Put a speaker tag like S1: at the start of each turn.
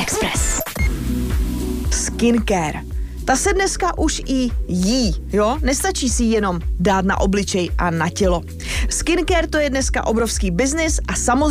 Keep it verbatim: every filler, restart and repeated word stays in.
S1: Express.
S2: Skincare. Ta se dneska už i jí, jo? Nestačí si jenom dát na obličej a na tělo. Skincare to je dneska obrovský biznis a samozřejmě